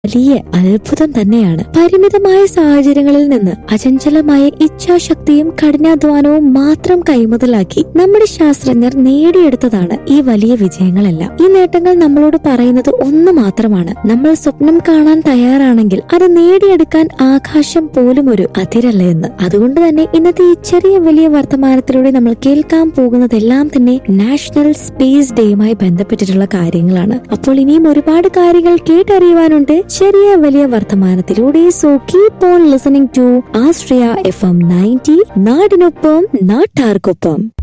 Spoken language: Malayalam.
വലിയ അത്ഭുതം തന്നെയാണ്. പരിമിതമായ സാഹചര്യങ്ങളിൽ നിന്ന് അചഞ്ചലമായ ഇച്ഛാശക്തിയും കഠിനാധ്വാനവും മാത്രം കൈമുതലാക്കി നമ്മുടെ ശാസ്ത്രജ്ഞർ നേടിയെടുത്തതാണ് ഈ വലിയ വിജയങ്ങളെല്ലാം. ഈ നേട്ടങ്ങൾ നമ്മളോട് പറയുന്നത് ഒന്ന് മാത്രമാണ്: നമ്മൾ സ്വപ്നം കാണാൻ തയ്യാറാണെങ്കിൽ അത് നേടിയെടുക്കാൻ ആകാശം പോലും ഒരു അതിരല്ല എന്ന്. അതുകൊണ്ട് തന്നെ ഇന്നത്തെ ഈ ചെറിയ വലിയ വർത്തമാനത്തിലൂടെ നമ്മൾ കേൾക്കാൻ പോകുന്നതെല്ലാം തന്നെ നാഷണൽ സ്പേസ് ഡേയുമായി ബന്ധപ്പെട്ടിട്ടുള്ള കാര്യങ്ങളാണ്. അപ്പോൾ ഇനിയും ഒരുപാട് കാര്യങ്ങൾ കേട്ടറിയുവാനുണ്ട് ചെറിയ വലിയ വർത്തമാനത്തിലൂടെ. So keep on listening to Ashraya FM 90, നാടിനൊപ്പം നാട്ടാർക്കൊപ്പം.